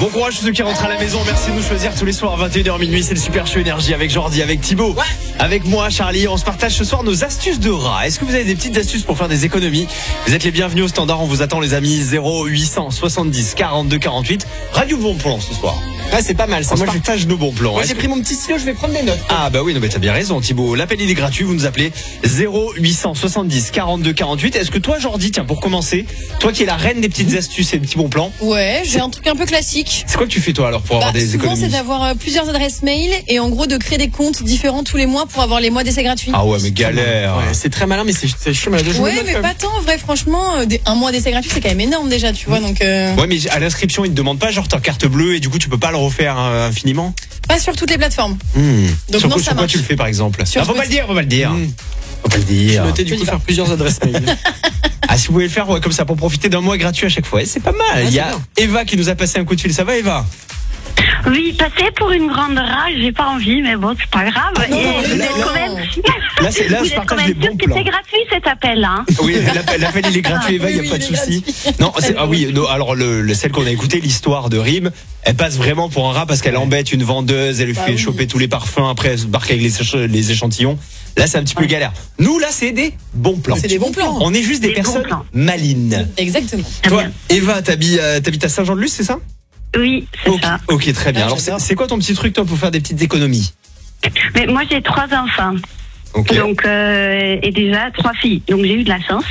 Bon courage ceux qui rentrent à la maison. Merci de nous choisir tous les soirs à 21h minuit. C'est le Super Show Énergie avec Jordi, avec Thibaut, avec moi, Charlie. On se partage ce soir nos astuces de rat. Est-ce que vous avez des petites astuces pour faire des économies? Vous êtes les bienvenus au standard. On vous attend les amis. 0870 42 48. Radio Bon Plan ce soir. Ouais, c'est pas mal ça. On partage nos bons plans. Moi j'ai pris mon petit stylo, je vais prendre des notes. Ah bah oui, non mais t'as bien raison Thibaut. L'appel il est gratuit, vous nous appelez 0870 42 48. Est-ce que toi Jordi, tiens pour commencer, toi qui es la reine des petites astuces et des petits bons plans, Ouais, j'ai un truc un peu classique. c'est quoi que tu fais toi alors pour avoir des Souvent économies? c'est d'avoir plusieurs adresses mail et en gros de créer des comptes différents tous les mois pour avoir les mois d'essai gratuits. Ah ouais mais galère. Ouais, c'est très malin, mais c'est chiant. Mais Ouais, mais pas tant en vrai, franchement, un mois d'essai gratuit c'est quand même énorme déjà, tu vois, donc Ouais mais à l'inscription ils te demandent pas genre ta carte bleue et du coup tu peux pas le refaire infiniment. pas sur toutes les plateformes. Donc non, ça sur quoi marche. tu le fais par exemple? Sur Faut pas le dire, faut pas le dire. Mmh. Faut pas le dire. Notez du coup faire plusieurs adresses mail. Ah si vous pouvez le faire comme ça pour profiter d'un mois gratuit à chaque fois, c'est pas mal. Il y a bien. Eva qui nous a passé un coup de fil, ça va Eva? Oui, passer pour une grande rage, j'ai pas envie, mais bon, c'est pas grave. non, Et non, quand même, Là vous je êtes quand partage des même sûr bons que plans. c'est gratuit cet appel, hein. Oui, l'appel il est gratuit, Eva, il oui, n'y a pas de il est souci. gratuit. Non, alors celle qu'on a écoutée, l'histoire de Rime, elle passe vraiment pour un rat parce qu'elle embête une vendeuse, elle lui fait oui. choper tous les parfums, après elle se barque avec les échantillons. Là, c'est un petit peu galère. Nous, là, c'est des bons plans. C'est des bons plans. On est juste des Des bons personnes plans. malines. Exactement. Toi, Eva, t'habites à Saint-Jean-de-Luz, c'est ça? Oui, c'est Ok, ça. ok, très bien. Ah, Alors, j'adore. c'est quoi ton petit truc, toi, pour faire des petites économies? Mais moi, j'ai 3 enfants. Ok. Donc, et déjà 3 filles. Donc, j'ai eu de la chance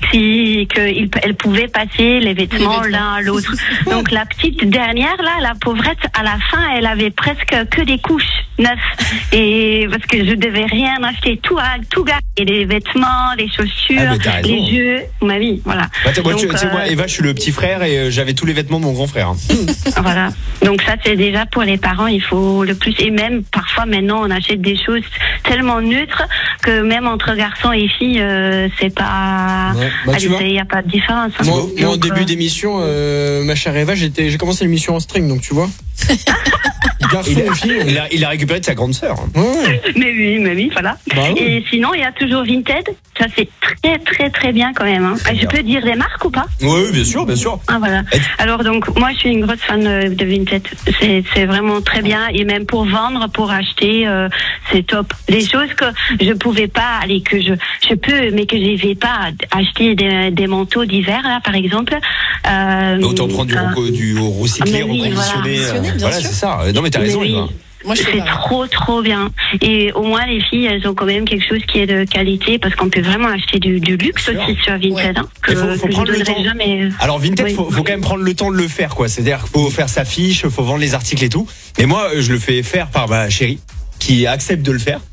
qu'elles pouvaient passer les vêtements l'un à l'autre. Donc, la petite dernière, là, la pauvrette, à la fin, elle avait presque que des couches neuves. Et parce que je devais rien acheter, tout gars. Et les vêtements, les Ah, chaussures, mais t'as raison. les jeux, ma vie, voilà. Bah, moi, Donc, tu sais, moi, Eva, je suis le petit frère et j'avais tous les vêtements de mon grand frère. Hein. Voilà. Donc ça, c'est déjà pour les parents, il faut le plus. Et même, parfois, maintenant, on achète des choses tellement neutres que même entre garçons et filles, c'est pas... Ouais. Bah, tu vois. Il n'y a pas de différence. hein. Moi, en Donc, début d'émission, ma chère Eva, j'ai commencé l'émission en string, donc tu vois. Garçon et fille. Il a récupéré de sa grande sœur. Ouais. Mais oui, voilà. Bah oui. Et sinon, il y a toujours Vinted. Ça, c'est très, très, très bien quand même. Hein. Je peux dire des marques ou pas? Oui, bien sûr, bien sûr. Ah, voilà. Alors, donc, moi, je suis une grosse fan de Vinted. C'est vraiment très bien. Et même pour vendre, pour acheter, c'est top. Des choses que je pouvais pas, que je peux, mais que je vais pas acheter des manteaux d'hiver, là, par exemple. Autant prendre du recyclé, mais oui, reconditionné. voilà. Bien Voilà, sûr. c'est ça. Non, mais t'as Mais raison, oui. Eva. Moi je fais C'est pareil. trop, trop bien. Et au moins, les filles, elles ont quand même quelque chose qui est de qualité, parce qu'on peut vraiment acheter du luxe Bien sûr. aussi sur Vinted, Ouais. hein, que, Il faut que je prendre le donnerai temps. jamais. Alors Vinted, Oui. faut quand même prendre le temps de le faire, quoi. C'est-à-dire qu'il faut faire sa fiche, faut vendre les articles et tout. Et moi, je le fais faire par ma chérie, qui accepte de le faire.